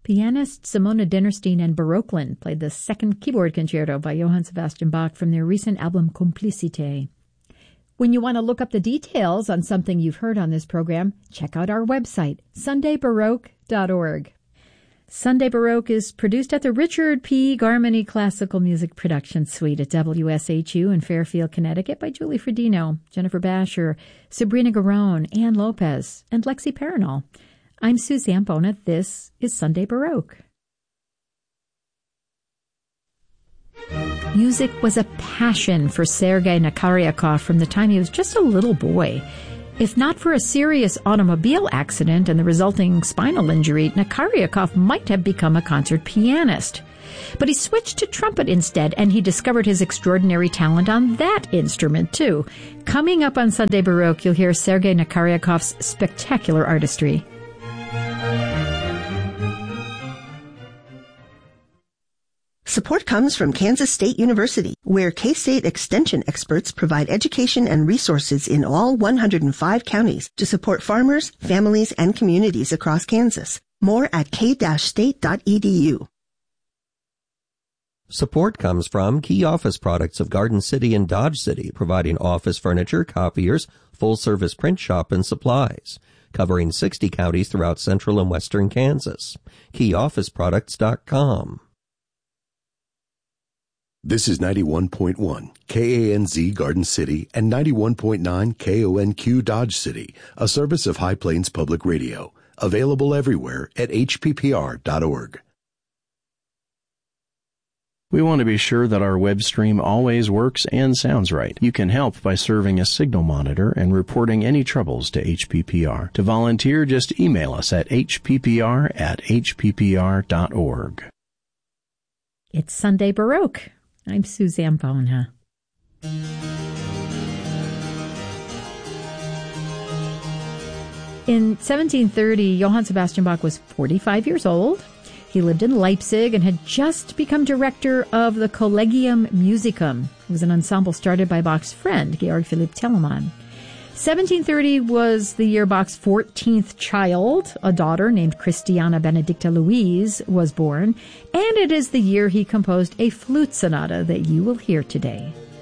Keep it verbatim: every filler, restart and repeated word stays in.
Pianist Simona Dinnerstein and Baroquelin played the second keyboard concerto by Johann Sebastian Bach from their recent album Complicité. When you want to look up the details on something you've heard on this program, check out our website, sunday baroque dot org. Sunday Baroque is produced at the Richard P. Garmany Classical Music Production Suite at W S H U in Fairfield, Connecticut by Julie Fredino, Jennifer Basher, Sabrina Garone, Ann Lopez, and Lexi Paranol. I'm Sue Zampona. This is Sunday Baroque. Music was a passion for Sergei Nakaryakov from the time he was just a little boy. If not for a serious automobile accident and the resulting spinal injury, Nakaryakov might have become a concert pianist. But he switched to trumpet instead, and he discovered his extraordinary talent on that instrument, too. Coming up on Sunday Baroque, you'll hear Sergei Nakaryakov's spectacular artistry. Support comes from Kansas State University, where K-State Extension experts provide education and resources in all one hundred five counties to support farmers, families, and communities across Kansas. More at k dash state dot e d u. Support comes from Key Office Products of Garden City and Dodge City, providing office furniture, copiers, full-service print shop, and supplies, covering sixty counties throughout central and western Kansas. key office products dot com. This is ninety-one point one K A N Z Garden City and ninety-one point nine K O N Q Dodge City, a service of High Plains Public Radio, available everywhere at h p p r dot org. We want to be sure that our web stream always works and sounds right. You can help by serving a signal monitor and reporting any troubles to H P P R. To volunteer, just email us at h p p r at h p p r dot org. It's Sunday Baroque. I'm Sue Zampona. In seventeen thirty, Johann Sebastian Bach was forty-five years old. He lived in Leipzig and had just become director of the Collegium Musicum. It was an ensemble started by Bach's friend, Georg Philipp Telemann. seventeen thirty was the year Bach's fourteenth child, a daughter named Christiana Benedicta Louise, was born, and it is the year he composed a flute sonata that you will hear today.